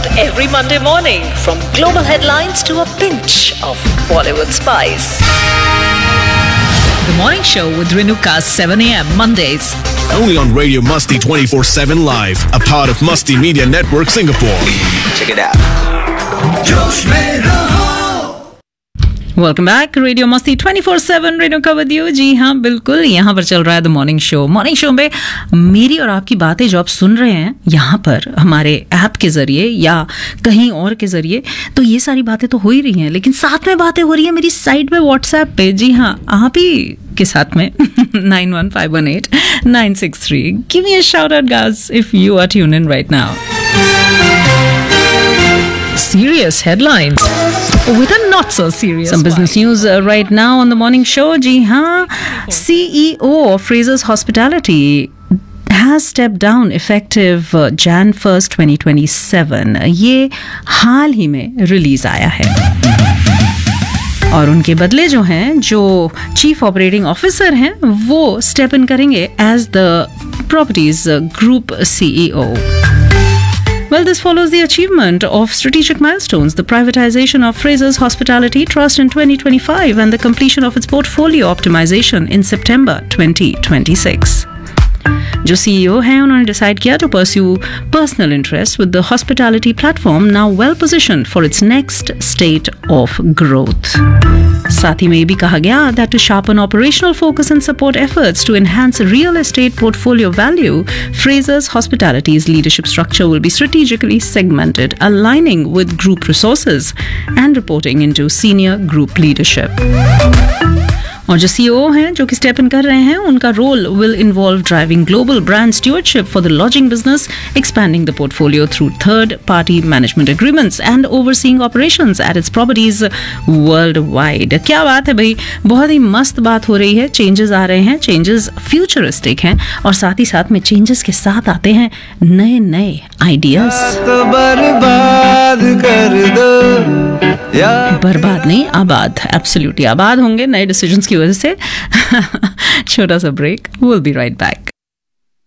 world every Monday morning, from global headlines to a pinch of Bollywood spice. The Morning Show with Renuka, 7 a.m. Mondays. Only on Radio Musty 24/7 Live, a part of Musty Media Network Singapore. Check it out. जोश में रहो। Welcome back, radio मस्ती 24/7 Renuka with you. जी हाँ, बिल्कुल, यहाँ पर चल रहा है the morning show. Morning show में मेरी और आपकी बातें जो आप सुन रहे हैं यहाँ पर हमारे ऐप के जरिए या कहीं और के जरिए, तो ये सारी बातें तो हो ही रही हैं, लेकिन साथ में बातें हो रही है मेरी साइट पे व्हाट्सएप पे। जी हाँ, आप ही के साथ में 91518963। Give me a shout out guys if you are tuned in right now. Serious headlines with a not so serious. Some business news right now on the morning show. जी हाँ, CEO of Frasers Hospitality has stepped down effective Jan 1st, 2027. ये हाल ही में release आया है और उनके बदले जो हैं, जो चीफ ऑपरेटिंग ऑफिसर हैं, वो स्टेप इन करेंगे as the properties group CEO. Well, this follows the achievement of strategic milestones, the privatization of Frasers Hospitality Trust in 2025 and the completion of its portfolio optimization in September 2026. जो CEO हैं, उन्होंने decide किया to pursue personal interests with the hospitality platform now well positioned for its next state of growth. साथ ही में ये भी कहा गया that to sharpen operational focus and support efforts to enhance real estate portfolio value, Frasers Hospitality's leadership structure will be strategically segmented, aligning with group resources and reporting into senior group leadership. और जो CEO हैं, जो कि step in कर रहे हैं, उनका role will involve driving global brand स्टूवर्डशिप for the lodging business, expanding the portfolio through third party management agreements and overseeing operations at its properties world wide. क्या बात है भाई, बहुत ही मस्त बात हो रही है। चेंजेस आ रहे हैं, चेंजेस फ्यूचरिस्टिक हैं और साथ ही साथ में चेंजेस के साथ आते हैं नए नए आइडियाज। तो बर्बाद कर दो या बर्बाद नहीं, आबाद, एब्सोल्युटली आबाद होंगे नए डिसीजंस की वजह से। छोटा सा break, will be right back.